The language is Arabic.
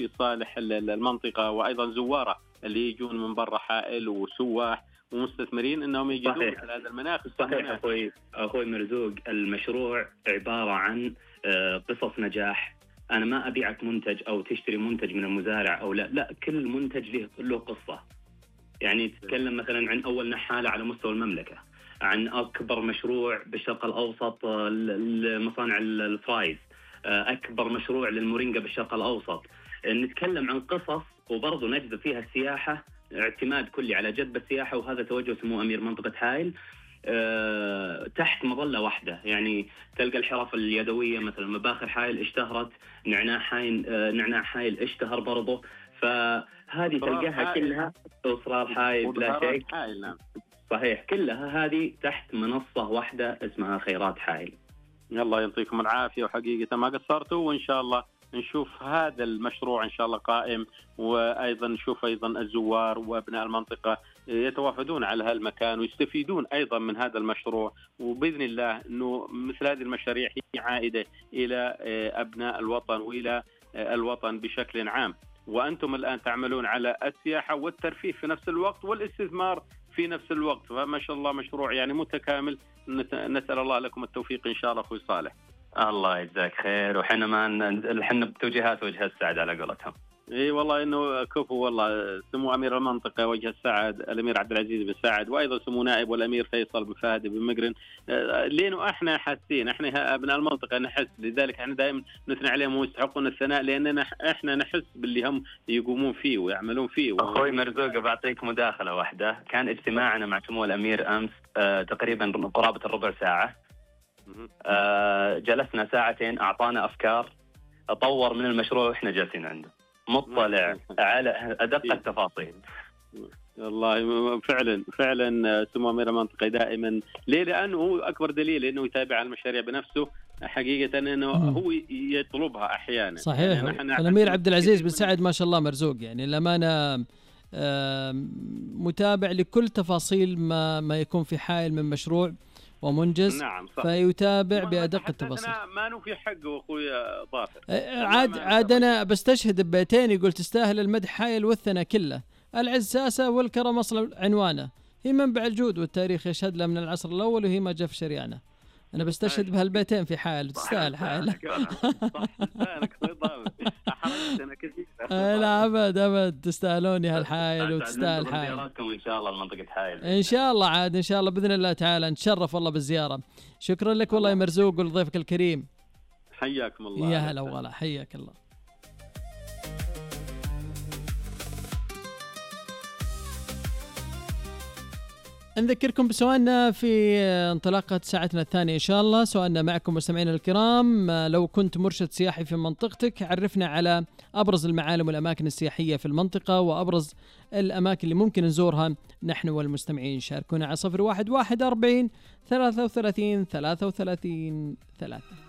أخوي صالح المنطقة وأيضا زوارة اللي يجون من برا حائل وسواح ومستثمرين أنهم يجدون مثل هذا المناخ. صحيح أخوي مرزوق، المشروع عبارة عن قصص نجاح. أنا ما أبيعك منتج أو تشتري منتج من المزارع أو لا، كل منتج له قصة. يعني تتكلم مثلا عن أول نحالة على مستوى المملكة، عن أكبر مشروع بالشرق الأوسط لمصانع الفرايز، أكبر مشروع للمورينجا بالشرق الأوسط. نتكلم عن قصص وبرضه نجذب فيها السياحة، اعتماد كلي على جذب السياحة، وهذا توجه سمو أمير منطقة حائل تحت مظلة واحدة. يعني تلقى الحرف اليدوية مثلا مباخر حائل اشتهرت، نعناع حائل اشتهر برضه، فهذه تلقاها كلها إصرار حائل بلا شك. نعم. صحيح، كلها هذه تحت منصة واحدة اسمها خيرات حائل. الله يعطيكم العافية، وحقيقة ما قصرتوا، وإن شاء الله نشوف هذا المشروع إن شاء الله قائم، وأيضا نشوف أيضا الزوار وأبناء المنطقة يتوافدون على هالمكان ويستفيدون أيضا من هذا المشروع. وبإذن الله أنه مثل هذه المشاريع هي عائدة إلى أبناء الوطن وإلى الوطن بشكل عام. وأنتم الآن تعملون على السياحة والترفيه في نفس الوقت والاستثمار في نفس الوقت، فما شاء الله مشروع يعني متكامل. نسأل الله لكم التوفيق إن شاء الله أخوي صالح. الله يجزاك خير، وحنا بتوجيهات وجه السعد على قولتهم. اي والله انه كفو، والله سمو امير المنطقه وجه السعد الامير عبد العزيز بن سعد، وايضا سمو نائب والامير فيصل بن فهد بن مقرن، لانه احنا حاسين، احنا ابناء المنطقه نحس، لذلك احنا دائما نثني عليهم ويستحقون الثناء، لاننا احنا نحس باللي هم يقومون فيه ويعملون فيه. اخوي مرزوق بعطيك مداخله واحده. كان اجتماعنا مع سمو الامير امس تقريبا قرابه الربع ساعه. جلسنا ساعتين، اعطانا افكار، اطور من المشروع واحنا جالسين عنده، مطلع على ادق التفاصيل. والله فعلا سمو امير المنطقه دائما، لانه هو اكبر دليل انه يتابع المشاريع بنفسه، حقيقه انه هو يطلبها احيانا. صحيح. يعني الامير عبد العزيز بن سعد ما شاء الله مرزوق، يعني الامانه متابع لكل تفاصيل ما يكون في حائل من مشروع ومنجز. نعم صح. فيتابع بأدق التفاصيل. ما نوفي حقه أخوي ظافر. عاد أنا بستشهد ببيتين يقول تستاهل المدح حائل والثناء كله، العز ساسة والكرم أصل عنوانه، هي منبع الجود والتاريخ يشهد له من العصر الأول وهي ما جف شريانه. أنا بستشهد بهالبيتين في حائل، تستاهل حائل. لا أبد تستاهلوني هالحائل وتستاهل حائل. زيارتكم إن شاء الله المنطقة حائل. إن شاء الله، عاد إن شاء الله بإذن الله تعالى نتشرف والله بالزيارة. شكرا لك والله يا مرزوق ولضيفك الكريم. حياكم الله. يا هلا والله، حياك الله. نذكركم بسؤالنا في انطلاقة ساعتنا الثانية إن شاء الله. سؤالنا معكم مستمعينا الكرام، لو كنت مرشد سياحي في منطقتك عرفنا على أبرز المعالم والأماكن السياحية في المنطقة وأبرز الأماكن اللي ممكن نزورها نحن والمستمعين. شاركونا على 01 41 33 33 3.